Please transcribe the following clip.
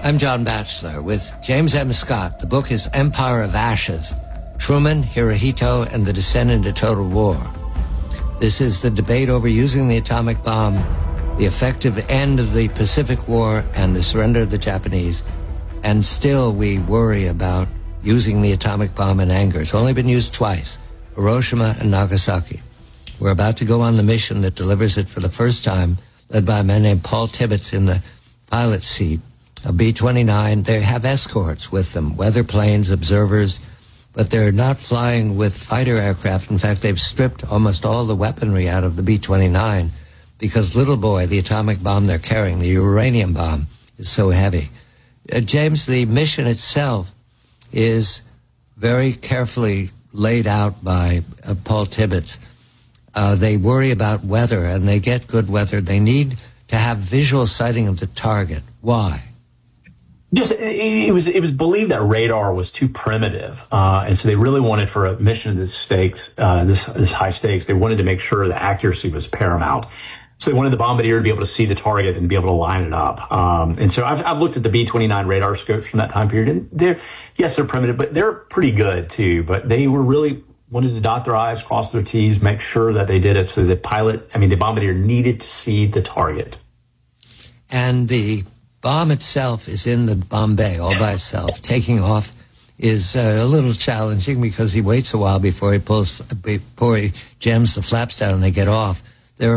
I'm John Batchelor with James M. Scott. The book is Empire of Ashes, Truman, Hirohito, and the Descent into Total War. This is the debate over using the atomic bomb, the effective end of the Pacific War, and the surrender of the Japanese. And still we worry about using the atomic bomb in anger. It's only been used twice, Hiroshima and Nagasaki. We're about to go on the mission that delivers it for the first time, led by a man named Paul Tibbets in the pilot seat. A B-29, they have escorts with them, weather planes, observers, but they're not flying with fighter aircraft. In fact, they've stripped almost all the weaponry out of the B-29 because Little Boy, the atomic bomb they're carrying, the uranium bomb, is so heavy. James, the mission itself is very carefully laid out by Paul Tibbets. They worry about weather, and they get good weather. They need to have visual sighting of the target. Why? Just it was believed that radar was too primitive, and so they really wanted, for a mission of this stakes, this high stakes, they wanted to make sure the accuracy was paramount. So they wanted the bombardier to be able to see the target and be able to line it up. And so I've looked at the B-29 radar scopes from that time period, and they're primitive, but they're pretty good too. But they were really wanted to dot their I's, cross their T's, make sure that they did it. So the bombardier needed to see the target. And the bomb itself is in the bomb bay all by itself. Taking off is a little challenging because he waits a while before he jams the flaps down and they get off.